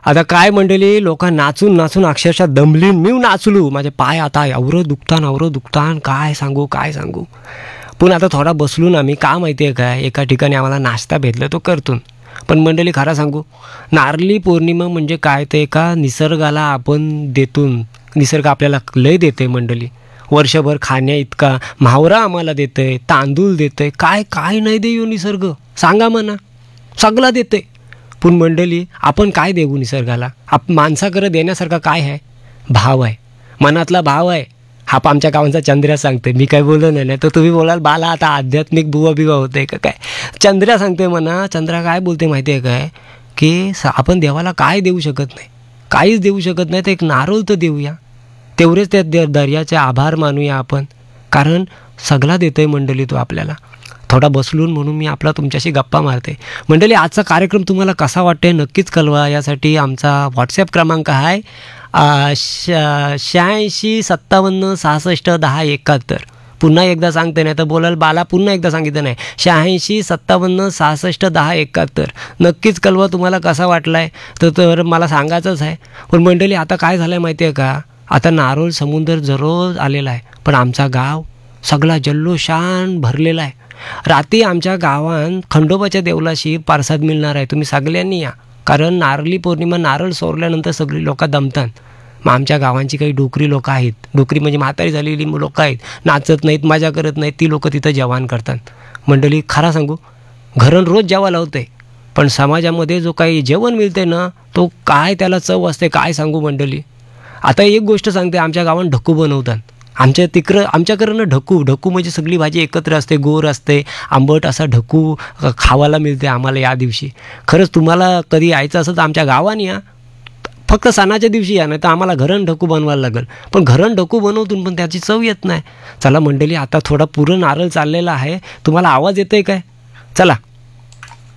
आता काय मंडळी, लोक नाचून नाचून अक्षरशः दमलीन, मी नाचलो, माझे पाय आता एवढं दुखतान काय सांगू. पण आता थोडा बसलो ना मी, का माहिती आहे काय, एका ठिकाणी आम्हाला नाश्ता भेटला तो करतून. पण मंडळी खरं सांगू, नारळी पौर्णिमा म्हणजे काय, ते एका निसर्गाला आपण देतून, निसर्ग आपल्याला लय देते मंडळी. वर्षभर खाण्या इतका म्हावरा आम्हाला देतंय, तांदूळ देतंय, काय काय नाही देऊ निसर्ग, सांगा म्हणा, सगळं देतंय. पण मंडळी आपण काय देऊ निसर्गाला? माणसाकडे देण्यासारखा काय आहे? भाव आहे, मनातला भाव आहे. हा आमच्या गावांचा चंद्र्या सांगते, मी काय बोललो नाही तर तुम्ही बोलाल बाला आता आध्यात्मिक बुवा बिवा होते का काय. चंद्र्या सांगते म्हणा, चंद्रा काय बोलते माहिती आहे काय, की आपण देवाला काय देऊ शकत नाही, काहीच देऊ शकत नाही, तर एक नारळ तर देऊया, तेवढेच त्या दर्याचे आभार मानूया आपण, कारण सगळा देतोय मंडळी तो आपल्याला. थोडा बसलून म्हणून मी आपला तुमच्याशी गप्पा मारते. मंडळी आजचा कार्यक्रम तुम्हाला कसा वाटते नक्कीच कळवा. यासाठी आमचा व्हॉट्सॲप क्रमांक आहे 86 57 66 10 71. पुन्हा एकदा सांगते, नाही तर बोलाल बाला पुन्हा एकदा सांगितलं नाही. 86 57 66 10 71. नक्कीच कळवा तुम्हाला कसा वाटला आहे, तर मला सांगायचंच आहे. पण मंडळी आता काय झालं आहे माहिती आहे का, आता नारोल समुद्र जरूर आलेला आहे, पण आमचा गाव सगळा जल्लोषान भरलेला आहे. रात्री आमच्या गावात खंडोबाच्या देवलाशी प्रसाद मिळणार आहे, तुम्ही सगळ्यांनी या. कारण नारळी पौर्णिमा, नारळ सोडल्यानंतर सगळी लोक दमतात. मग आमच्या गावांची काही डोकरी लोक आहेत, डोकरी म्हणजे म्हातारी झालेली लोक आहेत, नाचत नाहीत, मजा करत नाहीत, ती लोक तिथं जेवण करतात. मंडळी खरं सांगू, घरून रोज जेवा लावते, पण समाजामध्ये जो काही जेवण मिळते ना, तो काय त्याला चव असते काय सांगू मंडळी. आता एक गोष्ट सांगते, आमच्या गावात ढकू बनवतात. आमच्याकडं ना ढकू म्हणजे सगळी भाजी एकत्र असते, गोड असते, आंबट असा ढकू खावायला मिळते आम्हाला या दिवशी. खरंच तुम्हाला कधी यायचं असं तर आमच्या गावाने या, फक्त सणाच्या दिवशी या, नाही तर आम्हाला घरण ढकू बनवायला लागेल. पण घरण ढकू बनवतून पण त्याची चव येत नाही. चला मंडळी, आता थोडा पुरण नारळ चाललेला आहे, तुम्हाला आवाज येतोय काय? चला